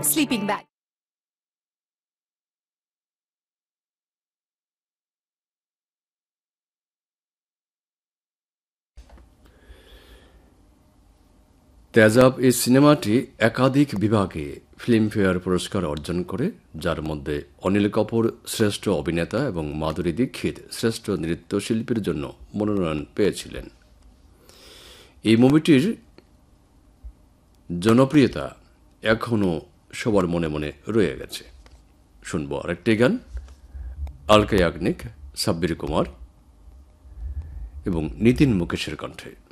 sleeping bag. তেজাব এই সিনেমাটি একাধিক বিভাগে ফিল্মফেয়ার পুরস্কার অর্জন করে, যার মধ্যে অনিল কাপুর শ্রেষ্ঠ অভিনেতা এবং মাধুরী দীক্ষিত শ্রেষ্ঠ নৃত্যশিল্পীর জন্য মনোনয়ন পেয়েছিলেন। এই মুভিটির জনপ্রিয়তা এখনও সবার মনে মনে রয়ে গেছে। শুনব আরেকটি গান, আলকা ইয়াগনিক, সাব্বির কুমার এবং নিতিন মুকেশের কণ্ঠে।